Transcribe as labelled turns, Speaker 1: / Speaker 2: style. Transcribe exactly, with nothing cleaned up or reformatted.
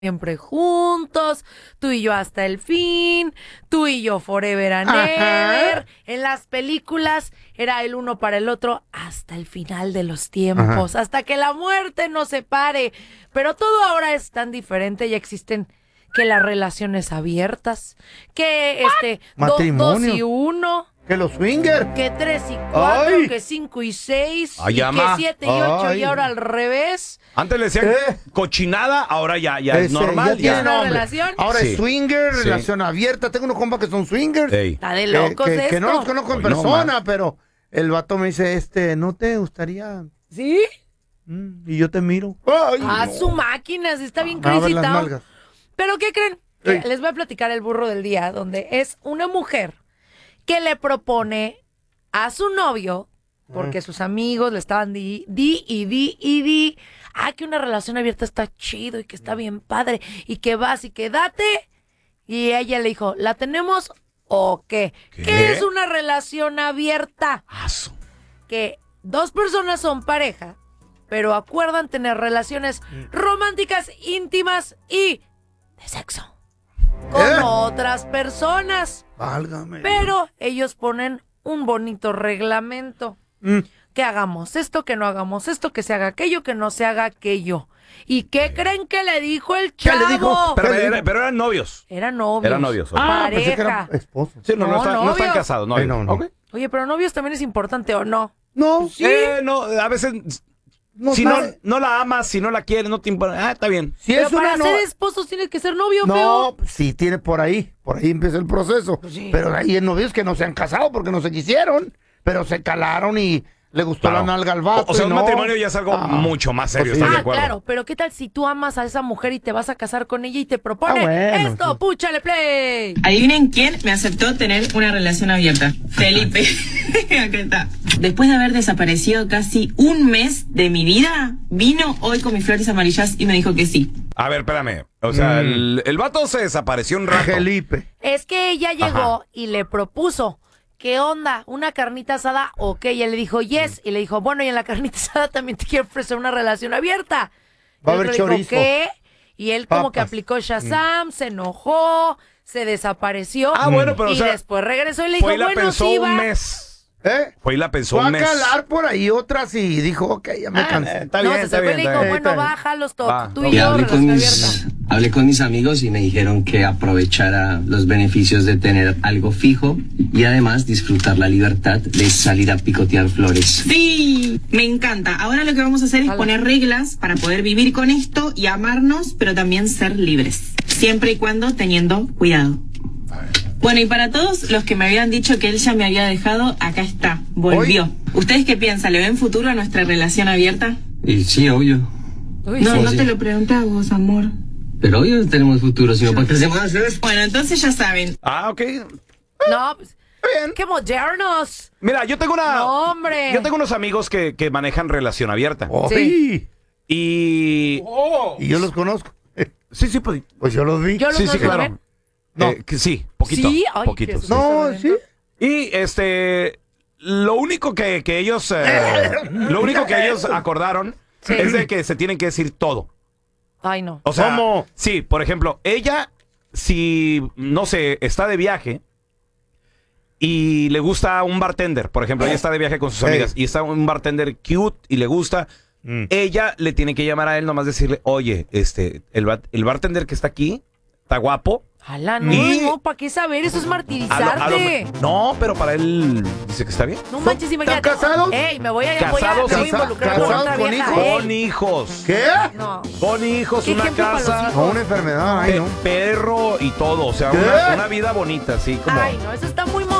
Speaker 1: siempre juntos, tú y yo hasta el fin, tú y yo forever and ever. En las películas era el uno para el otro hasta el final de los tiempos, Ajá. hasta que la muerte nos separe. Pero todo ahora es tan diferente, ya existen que las relaciones abiertas, que este do, dos y uno.
Speaker 2: Que los swingers.
Speaker 1: Que tres y cuatro, Ay. que cinco y seis,
Speaker 3: Ay,
Speaker 1: y
Speaker 3: ama.
Speaker 1: que siete y ocho,
Speaker 2: Ay.
Speaker 1: y ahora al revés.
Speaker 3: Antes le decían
Speaker 2: ¿Eh?
Speaker 3: cochinada, ahora ya, ya
Speaker 2: Ese,
Speaker 3: es normal.
Speaker 2: ya
Speaker 3: Ya
Speaker 1: ¿Es una
Speaker 2: nombre.
Speaker 1: relación?
Speaker 2: Ahora
Speaker 3: Sí.
Speaker 2: es swinger,
Speaker 3: Sí.
Speaker 2: relación abierta. Tengo unos compas que son swingers.
Speaker 3: Ey.
Speaker 1: Está de
Speaker 2: Que,
Speaker 1: locos
Speaker 2: que,
Speaker 1: esto.
Speaker 2: que no los conozco en
Speaker 3: Hoy no
Speaker 2: persona,
Speaker 3: más.
Speaker 2: pero el vato me dice, este, ¿no te gustaría?
Speaker 1: ¿Sí?
Speaker 2: Mm, y yo te miro. Ay,
Speaker 1: A
Speaker 2: no.
Speaker 1: su máquina, sí está bien
Speaker 2: A ver las
Speaker 1: crisitado.
Speaker 2: nalgas.
Speaker 1: Pero ¿qué creen? Que
Speaker 2: Ey.
Speaker 1: les voy a platicar el burro del día, donde es una mujer que le propone a su novio, porque sus amigos le estaban di, di y di y di, ah, que una relación abierta está chido y que está bien padre, y que vas y que date. Y ella le dijo, ¿la tenemos o qué? ¿Qué,
Speaker 3: ¿Qué?
Speaker 1: es una relación abierta?
Speaker 3: Aso.
Speaker 1: Que dos personas son pareja, pero acuerdan tener relaciones románticas, íntimas y de sexo con
Speaker 2: ¿Eh?
Speaker 1: otras personas.
Speaker 2: Válgame.
Speaker 1: Pero ellos ponen un bonito reglamento.
Speaker 2: Mm.
Speaker 1: Que hagamos esto, que no hagamos esto, que se haga aquello, que no se haga aquello. ¿Y qué creen que le dijo el
Speaker 2: ¿Qué
Speaker 1: chavo?
Speaker 2: le dijo?
Speaker 3: Pero,
Speaker 2: ¿Qué le
Speaker 3: era-
Speaker 2: dijo?
Speaker 3: pero eran novios.
Speaker 1: Eran novios.
Speaker 3: Eran novios, ok.
Speaker 2: Ah, pensé que
Speaker 1: Pareja.
Speaker 2: era esposo.
Speaker 3: Sí, no, no,
Speaker 1: No,
Speaker 3: están, no están
Speaker 1: novios.
Speaker 3: casados, no.
Speaker 2: Ay, no, no.
Speaker 3: Ok.
Speaker 1: Oye, pero novios también es importante, ¿o no?
Speaker 2: No,
Speaker 1: Sí.
Speaker 3: Eh, no, a veces,
Speaker 2: no
Speaker 3: si no,
Speaker 2: sabe.
Speaker 3: no la amas, si no la quieres, no te importa. Ah, está bien.
Speaker 2: Si
Speaker 1: Pero
Speaker 2: es
Speaker 1: para
Speaker 2: una
Speaker 1: ser
Speaker 2: no...
Speaker 1: esposos tienes que ser novio,
Speaker 2: No,
Speaker 1: feo.
Speaker 2: sí tiene por ahí, por ahí empieza el proceso.
Speaker 1: Pues sí.
Speaker 2: Pero hay novios que no se han casado porque no se quisieron, pero se calaron y le gustó
Speaker 3: Claro.
Speaker 2: la nalga al vato.
Speaker 3: O, o sea,
Speaker 2: y
Speaker 3: un
Speaker 2: no.
Speaker 3: matrimonio ya es algo
Speaker 2: Ah,
Speaker 3: mucho más serio,
Speaker 2: pues sí.
Speaker 3: ¿estás de
Speaker 1: Ah,
Speaker 3: acuerdo?
Speaker 1: claro, pero ¿qué tal si tú amas a esa mujer y te vas a casar con ella y te propone
Speaker 2: Ah, bueno,
Speaker 1: esto?
Speaker 2: sí.
Speaker 1: ¡Púchale play!
Speaker 4: Adivinen quién me aceptó tener una relación abierta. Felipe. Acá está. Después de haber desaparecido casi un mes de mi vida, vino hoy con mis flores amarillas y me dijo que sí.
Speaker 3: A ver, espérame. O sea,
Speaker 2: Mm.
Speaker 3: el, el vato se desapareció un rato.
Speaker 2: Felipe.
Speaker 1: Es que ella llegó
Speaker 3: Ajá.
Speaker 1: y le propuso, ¿qué onda? ¿Una carnita asada? Ok, ella le dijo yes. Y le dijo, bueno, y en la carnita asada también te quiero ofrecer una relación abierta.
Speaker 2: Va a
Speaker 1: Y el
Speaker 2: haber
Speaker 1: otro dijo,
Speaker 2: chorizo.
Speaker 1: ¿qué? Y él como que
Speaker 2: Papas.
Speaker 1: aplicó Shazam, se enojó, se desapareció.
Speaker 3: Ah, bueno, pero,
Speaker 1: y
Speaker 3: o sea,
Speaker 1: después regresó y le dijo,
Speaker 3: Fue y la
Speaker 1: bueno,
Speaker 3: pensó
Speaker 1: sí,
Speaker 3: un
Speaker 1: va.
Speaker 3: mes.
Speaker 2: ¿Eh?
Speaker 3: Fue y la pensó
Speaker 2: Fue
Speaker 3: un
Speaker 2: a
Speaker 3: mes.
Speaker 2: calar por ahí otras y dijo, ok, ya me
Speaker 3: Ah,
Speaker 2: cansé.
Speaker 3: está
Speaker 1: No,
Speaker 3: bien,
Speaker 1: se
Speaker 3: está
Speaker 1: fue
Speaker 3: bien.
Speaker 1: y le
Speaker 3: está
Speaker 1: dijo,
Speaker 3: bien.
Speaker 1: bueno,
Speaker 2: está bien.
Speaker 1: baja los
Speaker 3: Va.
Speaker 1: toques, tú y
Speaker 5: Y
Speaker 1: yo,
Speaker 5: hablé con,
Speaker 1: relación
Speaker 5: mis,
Speaker 1: abierta.
Speaker 5: hablé con mis amigos y me dijeron que aprovechara los beneficios de tener algo fijo y además disfrutar la libertad de salir a picotear flores.
Speaker 4: Sí, me encanta. Ahora lo que vamos a hacer es
Speaker 1: Ala.
Speaker 4: poner reglas para poder vivir con esto y amarnos, pero también ser libres. Siempre y cuando teniendo cuidado. Bueno, y para todos los que me habían dicho que él ya me había dejado, acá está, volvió. ¿Ustedes qué piensan? ¿Le ven futuro a nuestra relación abierta?
Speaker 5: Y sí, obvio.
Speaker 1: Uy,
Speaker 4: No,
Speaker 5: sí,
Speaker 4: no
Speaker 5: sí.
Speaker 4: te lo pregunté a vos, amor.
Speaker 5: Pero obvio tenemos futuro, sino para qué hacemos eso.
Speaker 4: Bueno, entonces ya saben.
Speaker 3: Ah, ok.
Speaker 1: no, pues,
Speaker 3: Bien.
Speaker 1: ¡qué modernos!
Speaker 3: Mira, yo tengo una.
Speaker 1: No, hombre.
Speaker 3: Yo tengo unos amigos que, que manejan relación abierta.
Speaker 2: Oh,
Speaker 1: Sí.
Speaker 3: Y.
Speaker 2: Y yo los conozco.
Speaker 3: Sí, sí, pues.
Speaker 2: Pues yo los vi.
Speaker 1: Yo los
Speaker 3: Sí, sí,
Speaker 1: conozco
Speaker 3: claro.
Speaker 1: también.
Speaker 2: No.
Speaker 3: Eh, que sí, poquito.
Speaker 1: Sí, ay,
Speaker 3: poquito.
Speaker 1: qué
Speaker 3: sí.
Speaker 2: No, sí.
Speaker 3: Y este. Lo único que, que ellos. eh, lo único que ellos acordaron
Speaker 1: Sí.
Speaker 3: es de que se tienen que decir todo.
Speaker 1: Ay, no.
Speaker 3: O sea,
Speaker 2: ¿Cómo?
Speaker 3: sí, por ejemplo, ella, si, no sé, está de viaje y le gusta un bartender, por ejemplo, ella está de viaje con sus
Speaker 2: Hey.
Speaker 3: amigas y está un bartender cute y le gusta,
Speaker 2: Mm.
Speaker 3: ella le tiene que llamar a él nomás decirle, oye, este, el, ba- el bartender que está aquí, está guapo.
Speaker 1: Ojalá, no,
Speaker 3: Y-
Speaker 1: no, ¿para qué saber? Eso es
Speaker 3: A lo- a lo
Speaker 1: martirizarte.
Speaker 3: me- no, pero para él dice que está bien.
Speaker 1: No manches, imagínate.
Speaker 2: casados?
Speaker 1: Ey, me voy a, voy a,
Speaker 3: Casados,
Speaker 1: me voy a
Speaker 3: sí.
Speaker 1: involucrar
Speaker 2: Casados
Speaker 1: con otra
Speaker 2: con
Speaker 1: vieja.
Speaker 2: hijos.
Speaker 1: Ey,
Speaker 3: Con hijos.
Speaker 2: ¿Qué?
Speaker 1: no.
Speaker 3: Con hijos,
Speaker 1: ¿Qué
Speaker 3: una
Speaker 1: ejemplo para los
Speaker 3: casa,
Speaker 1: hijos?
Speaker 2: No, una enfermedad, ay,
Speaker 3: pe-
Speaker 2: no.
Speaker 3: perro y todo. O sea,
Speaker 2: ¿Qué?
Speaker 3: una, una vida bonita, así como...
Speaker 1: Ay, no, eso está muy mo